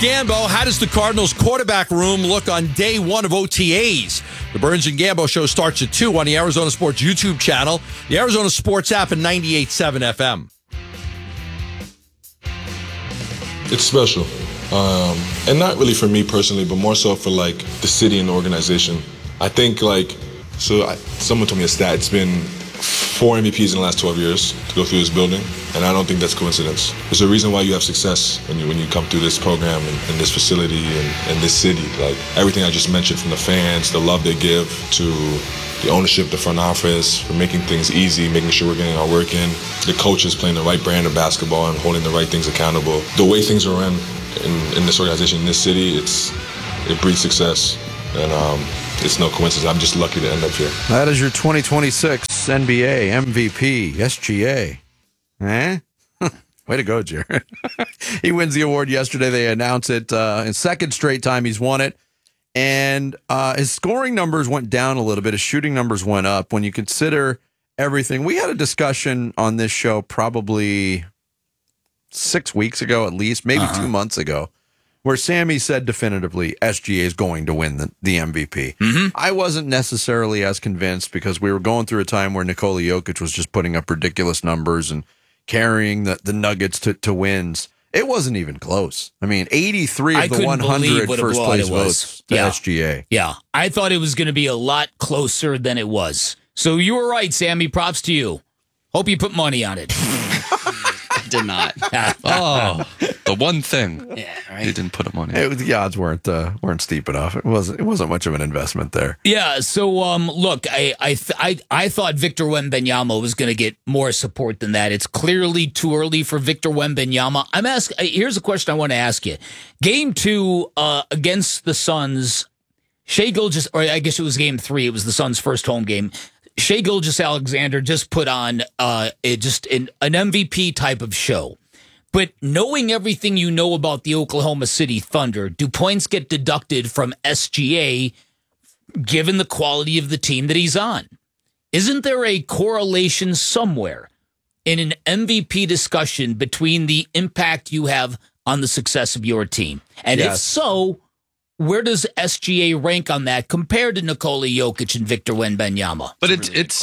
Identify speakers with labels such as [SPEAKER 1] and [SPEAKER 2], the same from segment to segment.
[SPEAKER 1] Gambo, how does the Cardinals quarterback room look on day one of OTAs? The Burns and Gambo show starts at 2 on the Arizona Sports YouTube channel, the Arizona Sports app, and 98.7 FM.
[SPEAKER 2] It's special. And not really for me personally, but more so for like the city and the organization. I think someone told me a stat. It's been 4 MVPs in the last 12 years to go through this building, and I don't think that's coincidence. There's a reason why you have success when you come through this program and this facility and this city. Like everything I just mentioned, from the fans, the love they give, to the ownership, the front office, for making things easy, making sure we're getting our work in, the coaches playing the right brand of basketball and holding the right things accountable. The way things are run in this organization, in this city, it breeds success. And it's no coincidence. I'm just lucky to end up here.
[SPEAKER 3] That is your 2026 NBA MVP, SGA. Way to go, Jared. He wins the award yesterday. They announced it. In second straight time he's won it. And his scoring numbers went down a little bit. His shooting numbers went up. When you consider everything, we had a discussion on this show probably 6 weeks ago at least, maybe 2 months ago, where Sammy said definitively SGA is going to win the MVP. Mm-hmm. I wasn't necessarily as convinced because we were going through a time where Nikola Jokic was just putting up ridiculous numbers and carrying the Nuggets to wins. It wasn't even close. I mean, 83 of the 100 first place votes to SGA.
[SPEAKER 4] Yeah, I thought it was going to be a lot closer than it was. So you were right, Sammy. Props to you. Hope you put money on it.
[SPEAKER 5] Did not.
[SPEAKER 6] Oh, the one thing.
[SPEAKER 5] Yeah, right.
[SPEAKER 6] You didn't put him on it.
[SPEAKER 3] The odds weren't steep enough. It wasn't much of an investment there.
[SPEAKER 4] Yeah. So look, I thought Victor Wembanyama was going to get more support than that. It's clearly too early for Victor Wembanyama. Here's a question I want to ask you. Game 2 against the Suns, Shai Gilgeous, or I guess it was game 3. It was the Suns' first home game. Shai Gilgeous-Alexander just put on an MVP type of show. But knowing everything you know about the Oklahoma City Thunder, do points get deducted from SGA given the quality of the team that he's on? Isn't there a correlation somewhere in an MVP discussion between the impact you have on the success of your team? And if so, where does SGA rank on that compared to Nikola Jokic and Victor Wembanyama?
[SPEAKER 6] But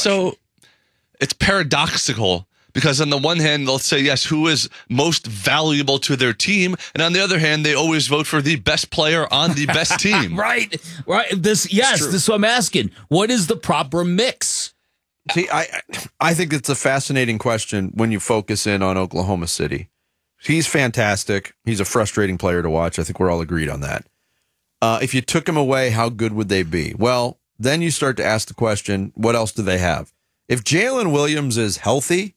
[SPEAKER 6] it's paradoxical because on the one hand, they'll say, yes, who is most valuable to their team? And on the other hand, they always vote for the best player on the best team.
[SPEAKER 4] Right. This is what I'm asking. What is the proper mix?
[SPEAKER 3] See, I think it's a fascinating question when you focus in on Oklahoma City. He's fantastic. He's a frustrating player to watch. I think we're all agreed on that. If you took him away, how good would they be? Well, then you start to ask the question, what else do they have? If Jalen Williams is healthy,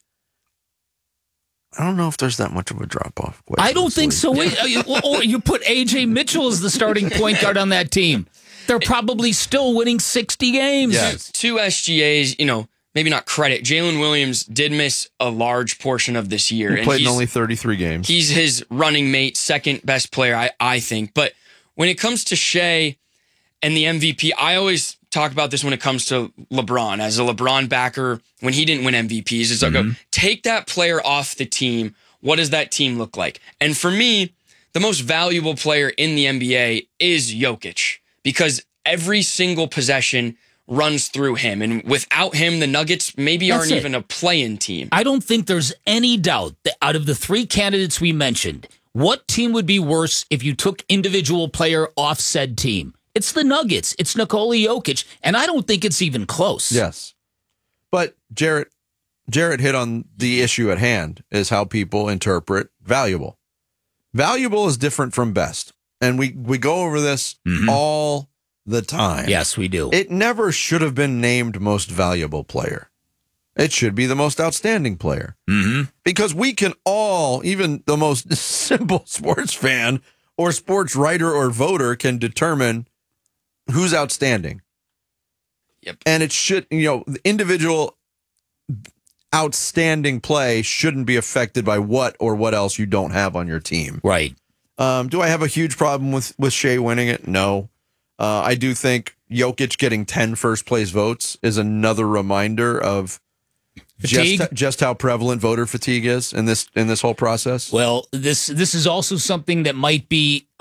[SPEAKER 3] I don't know if there's that much of a drop-off.
[SPEAKER 4] I don't think so. You put A.J. Mitchell as the starting point guard on that team. They're probably still winning 60 games.
[SPEAKER 3] Yes.
[SPEAKER 5] Two SGAs, maybe not credit. Jalen Williams did miss a large portion of this year.
[SPEAKER 3] He played in only 33 games.
[SPEAKER 5] He's his running mate, second best player, I think. But when it comes to Shai and the MVP, I always talk about this when it comes to LeBron. As a LeBron backer, when he didn't win MVPs, it's like, take that player off the team. What does that team look like? And for me, the most valuable player in the NBA is Jokic because every single possession runs through him. And without him, the Nuggets maybe aren't even a play-in team.
[SPEAKER 4] I don't think there's any doubt that out of the 3 candidates we mentioned, what team would be worse if you took individual player off said team? It's the Nuggets. It's Nikola Jokic, and I don't think it's even close.
[SPEAKER 3] Yes. But Jarrett hit on the issue at hand, is how people interpret valuable. Valuable is different from best, and we go over this all the time.
[SPEAKER 4] Yes, we do.
[SPEAKER 3] It never should have been named most valuable player. It should be the most outstanding player. Mm-hmm. Because we can all, even the most simple sports fan or sports writer or voter, can determine who's outstanding.
[SPEAKER 5] Yep.
[SPEAKER 3] And it should, the individual outstanding play shouldn't be affected by what else you don't have on your team.
[SPEAKER 4] Right.
[SPEAKER 3] Do I have a huge problem with Shai winning it? No. I do think Jokic getting 10 first place votes is another reminder of just how prevalent voter fatigue is in this whole process.
[SPEAKER 4] Well, this is also something that might be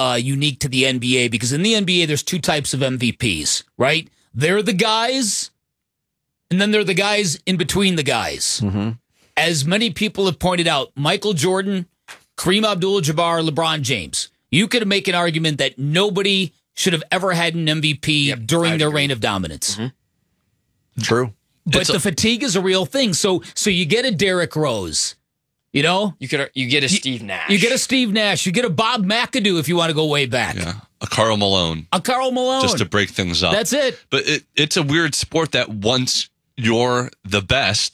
[SPEAKER 4] unique to the NBA because in the NBA, there's two types of MVPs, right? They're the guys, and then they're the guys in between the guys.
[SPEAKER 3] Mm-hmm.
[SPEAKER 4] As many people have pointed out, Michael Jordan, Kareem Abdul-Jabbar, LeBron James. You could make an argument that nobody should have ever had an MVP during their reign of dominance.
[SPEAKER 3] Mm-hmm. True.
[SPEAKER 4] But the fatigue is a real thing. So you get a Derrick Rose, you know?
[SPEAKER 5] You get a Steve Nash.
[SPEAKER 4] You get a Steve Nash. You get a Bob McAdoo if you want to go way back.
[SPEAKER 6] Yeah, a Karl Malone.
[SPEAKER 4] A Karl Malone.
[SPEAKER 6] Just to break things up.
[SPEAKER 4] That's it.
[SPEAKER 6] But it's a weird sport that once you're the best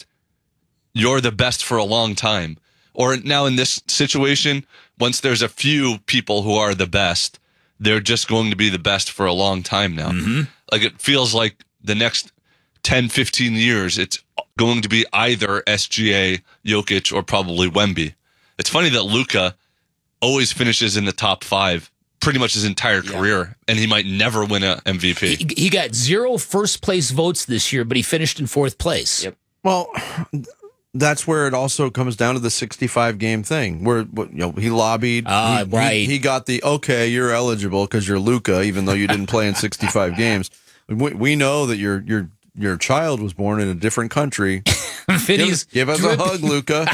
[SPEAKER 6] for a long time. Or now in this situation, once there's a few people who are the best, they're just going to be the best for a long time now.
[SPEAKER 4] Mm-hmm.
[SPEAKER 6] Like it feels like the next 10, 15 years, it's going to be either SGA, Jokic, or probably Wemby. It's funny that Luka always finishes in the top 5 pretty much his entire career, and he might never win an MVP.
[SPEAKER 4] He got 0 first-place votes this year, but he finished in 4th place.
[SPEAKER 5] Yep.
[SPEAKER 3] Well, that's where it also comes down to the 65-game thing, where he lobbied.
[SPEAKER 4] Right.
[SPEAKER 3] He got the, okay, you're eligible because you're Luka, even though you didn't play in 65 games. We know that your child was born in a different country. Give us a hug, Luka.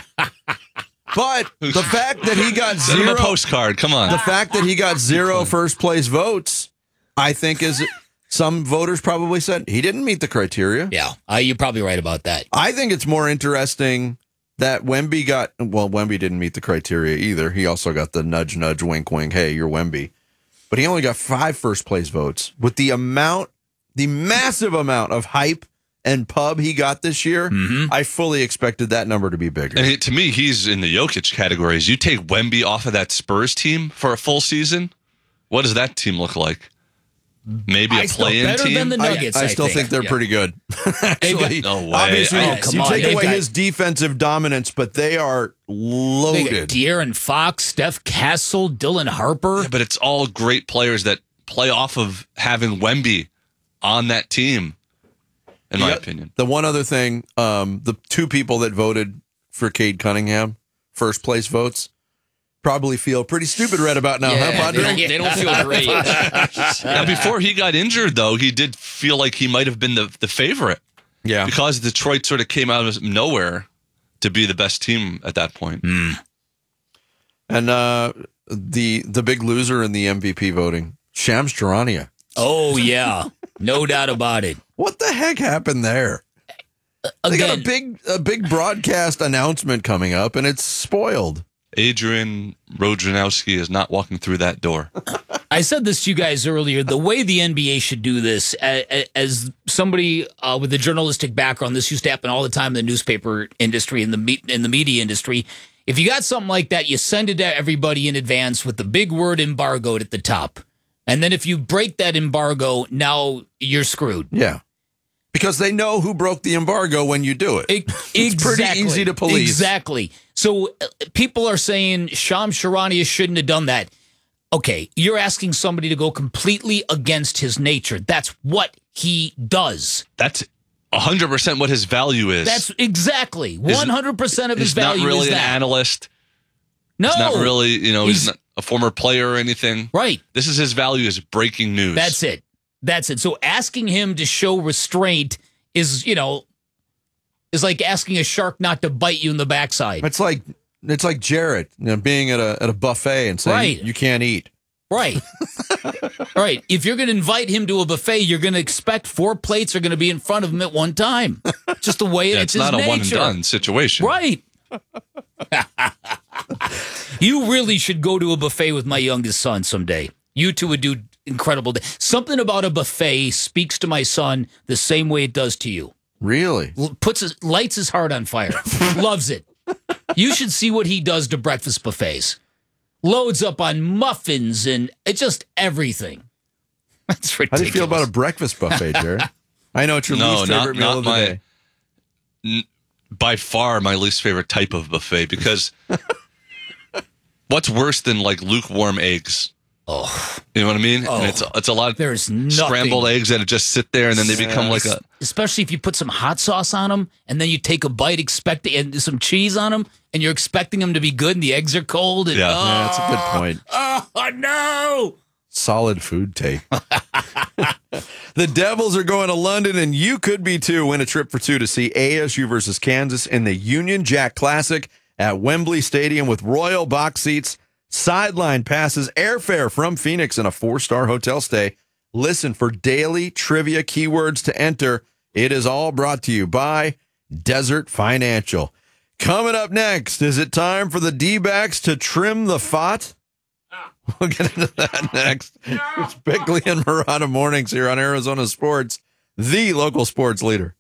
[SPEAKER 3] But the fact that he got
[SPEAKER 6] Send him
[SPEAKER 3] 0
[SPEAKER 6] a postcard. Come on.
[SPEAKER 3] the fact that he got 0 first-place votes, I think is some voters probably said he didn't meet the criteria.
[SPEAKER 4] Yeah, you're probably right about that.
[SPEAKER 3] I think it's more interesting that Wemby didn't meet the criteria either. He also got the nudge, nudge, wink, wink. Hey, you're Wemby. But he only got 5 first-place votes. With the massive amount of hype and pub he got this year, I fully expected that number to be bigger.
[SPEAKER 6] And to me, he's in the Jokic categories. You take Wemby off of that Spurs team for a full season, what does that team look like? Maybe a play-in
[SPEAKER 4] better
[SPEAKER 6] team?
[SPEAKER 4] than the Nuggets,
[SPEAKER 3] I still think they're pretty good. Actually,
[SPEAKER 6] No way.
[SPEAKER 3] obviously,
[SPEAKER 4] come
[SPEAKER 3] you
[SPEAKER 4] on.
[SPEAKER 3] take
[SPEAKER 4] They've
[SPEAKER 3] away
[SPEAKER 4] got-
[SPEAKER 3] his defensive dominance, but they are
[SPEAKER 4] They got
[SPEAKER 3] loaded.
[SPEAKER 4] De'Aaron Fox, Steph Castle, Dylan Harper.
[SPEAKER 6] Yeah, but it's all great players that play off of having Wemby on that team, in my opinion.
[SPEAKER 3] The one other thing, the 2 people that voted for Cade Cunningham, first place votes, probably feel pretty stupid right about now, huh, Padre?
[SPEAKER 5] They don't feel great.
[SPEAKER 6] Now, before he got injured, though, he did feel like he might have been the favorite
[SPEAKER 3] Yeah.
[SPEAKER 6] because Detroit sort of came out of nowhere to be the best team at that point.
[SPEAKER 3] And the big loser in the MVP voting, Shams Charania.
[SPEAKER 4] Oh, yeah. No doubt about it.
[SPEAKER 3] What the heck happened there? They got
[SPEAKER 4] Again,
[SPEAKER 3] a big broadcast announcement coming up, and it's spoiled.
[SPEAKER 6] Adrian Wojnarowski is not walking through that door.
[SPEAKER 4] I said this to you guys earlier. The way the NBA should do this, as somebody with a journalistic background, this used to happen all the time in the newspaper industry, in the media industry. If you got something like that, you send it to everybody in advance with the big word embargoed at the top. And then if you break that embargo, now you're screwed.
[SPEAKER 3] Yeah. Because they know who broke the embargo when you do it. It's pretty easy to police.
[SPEAKER 4] Exactly. So people are saying Shams Charania shouldn't have done that. Okay, you're asking somebody to go completely against his nature. That's what he does.
[SPEAKER 6] That's 100% what his value is.
[SPEAKER 4] That's exactly 100% of his
[SPEAKER 6] He's
[SPEAKER 4] value
[SPEAKER 6] not really
[SPEAKER 4] is
[SPEAKER 6] an
[SPEAKER 4] that.
[SPEAKER 6] analyst.
[SPEAKER 4] No,
[SPEAKER 6] He's not really, he's not a former player or anything.
[SPEAKER 4] right.
[SPEAKER 6] This is his value is breaking news.
[SPEAKER 4] That's it. That's it. So asking him to show restraint is like asking a shark not to bite you in the backside.
[SPEAKER 3] It's like Jarrett, being at a buffet and saying
[SPEAKER 4] Right.
[SPEAKER 3] you can't eat.
[SPEAKER 4] Right. Right. If you're going to invite him to a buffet, you're going to expect 4 plates are going to be in front of him at one time. Just the way
[SPEAKER 6] Yeah,
[SPEAKER 4] it's
[SPEAKER 6] it's not
[SPEAKER 4] his
[SPEAKER 6] a one and
[SPEAKER 4] nature.
[SPEAKER 6] done situation.
[SPEAKER 4] Right. You really should go to a buffet with my youngest son someday. You two would do incredible. Something about a buffet speaks to my son the same way it does to you.
[SPEAKER 3] Really?
[SPEAKER 4] Lights his heart on fire. Loves it. You should see what he does to breakfast buffets. Loads up on muffins and it's just everything. That's
[SPEAKER 3] How
[SPEAKER 4] ridiculous.
[SPEAKER 3] do you feel about a breakfast buffet, Jared? I know it's your least favorite meal of the day.
[SPEAKER 6] By far my least favorite type of buffet because what's worse than like lukewarm eggs?
[SPEAKER 4] Oh,
[SPEAKER 6] You know what I mean? And it's a lot of
[SPEAKER 4] there's nothing.
[SPEAKER 6] scrambled eggs that just sit there and then they become like a.
[SPEAKER 4] Especially if you put some hot sauce on them and then you take a bite, and some cheese on them, and you're expecting them to be good, and the eggs are cold. And,
[SPEAKER 6] Yeah.
[SPEAKER 3] Yeah, that's a good point.
[SPEAKER 4] Oh no!
[SPEAKER 3] Solid food take. The Devils are going to London, and you could be too. Win a trip for two to see ASU versus Kansas in the Union Jack Classic at Wembley Stadium with royal box seats, sideline passes, airfare from Phoenix, and a 4-star hotel stay. Listen for daily trivia keywords to enter. It is all brought to you by Desert Financial. Coming up next, is it time for the D-backs to trim the fat? We'll get into that next. It's Bickley and Murata Mornings here on Arizona Sports, the local sports leader.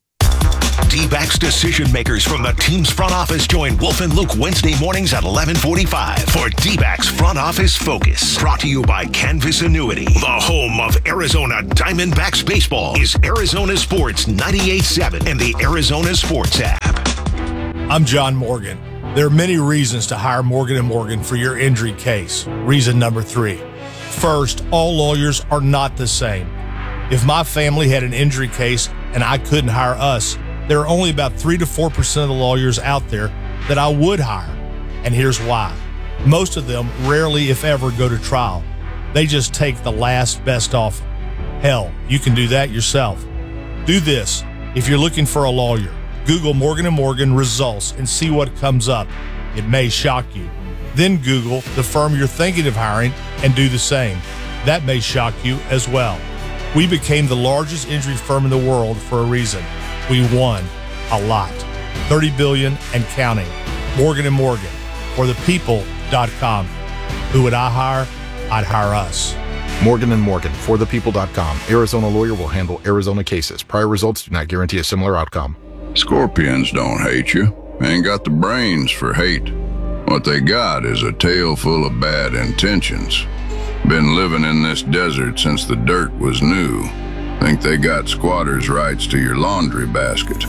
[SPEAKER 7] D-backs decision makers from the team's front office join Wolf and Luke Wednesday mornings at 11:45 for D-backs Front Office Focus. Brought to you by Canvas Annuity. The home of Arizona Diamondbacks baseball is Arizona Sports 98.7 and the Arizona Sports app.
[SPEAKER 8] I'm John Morgan. There are many reasons to hire Morgan & Morgan for your injury case. Reason number 3. First, all lawyers are not the same. If my family had an injury case and I couldn't hire us, there are only about 3 to 4% of the lawyers out there that I would hire. And here's why. Most of them rarely, if ever, go to trial. They just take the last best offer. Hell, you can do that yourself. Do this. If you're looking for a lawyer, Google Morgan & Morgan results and see what comes up. It may shock you. Then Google the firm you're thinking of hiring and do the same. That may shock you as well. We became the largest injury firm in the world for a reason. We won a lot. $30 billion and counting. Morgan & Morgan. For the people.com. Who would I hire? I'd hire us.
[SPEAKER 9] Morgan & Morgan, for the people.com. Arizona lawyer will handle Arizona cases. Prior results do not guarantee a similar outcome.
[SPEAKER 10] Scorpions don't hate you. Ain't got the brains for hate. What they got is a tail full of bad intentions. Been living in this desert since the dirt was new. Think they got squatters' rights to your laundry basket.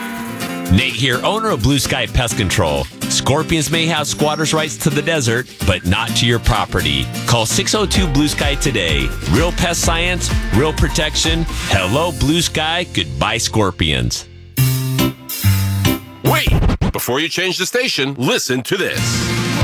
[SPEAKER 11] Nate here, owner of Blue Sky Pest Control. Scorpions may have squatters' rights to the desert, but not to your property. Call 602 Blue Sky today. Real pest science, real protection. Hello, Blue Sky. Goodbye, Scorpions.
[SPEAKER 12] Wait! Before you change the station, listen to this.